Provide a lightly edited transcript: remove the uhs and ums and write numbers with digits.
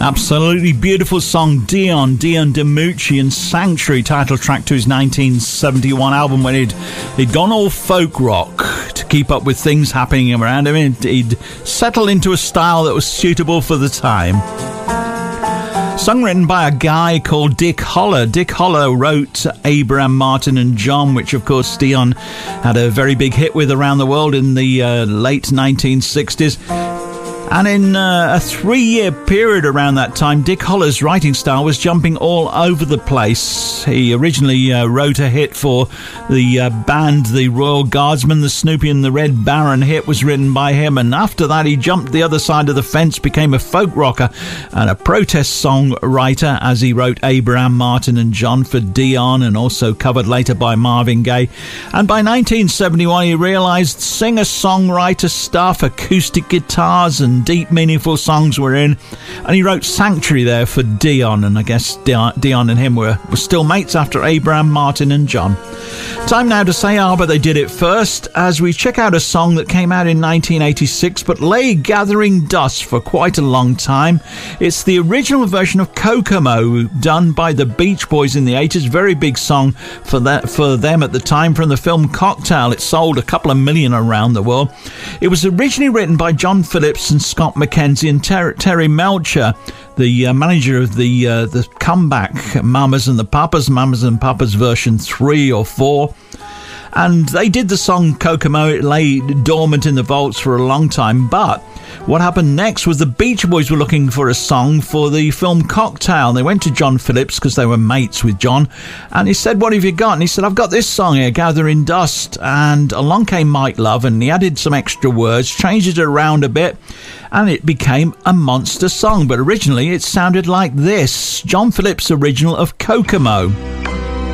Absolutely beautiful song, Dion DiMucci, and Sanctuary, title track to his 1971 album, when he'd gone all folk rock to keep up with things happening around him. He'd settled into a style that was suitable for the time. Song written by a guy called Dick Holler. Dick Holler wrote Abraham, Martin and John, which of course Dion had a very big hit with around the world in the late 1960s. And in a 3-year period around that time, Dick Holler's writing style was jumping all over the place. He originally wrote a hit for the band The Royal Guardsmen. The Snoopy and the Red Baron hit was written by him, and after that he jumped the other side of the fence, became a folk rocker and a protest songwriter, as he wrote Abraham, Martin and John for Dion, and also covered later by Marvin Gaye. And by 1971 he realised singer-songwriter stuff, acoustic guitars and deep meaningful songs were in, and he wrote Sanctuary there for Dion, and I guess Dion and him were still mates after Abraham, Martin and John. Time now to say but they did it first, as we check out a song that came out in 1986 but lay gathering dust for quite a long time. It's the original version of Kokomo, done by the Beach Boys in the 80s. Very big song for them at the time, from the film Cocktail. It sold a couple of million around the world. It was originally written by John Phillips and Scott McKenzie and Terry Melcher, the manager of the comeback Mamas and Papas version 3 or 4. And they did the song Kokomo. It lay dormant in the vaults for a long time, but what happened next was the Beach Boys were looking for a song for the film Cocktail. They went to John Phillips, because they were mates with John, and he said, "What have you got?" And he said, "I've got this song here, Gathering Dust." And along came Mike Love, and he added some extra words, changed it around a bit, and it became a monster song. But originally it sounded like this, John Phillips' original of Kokomo.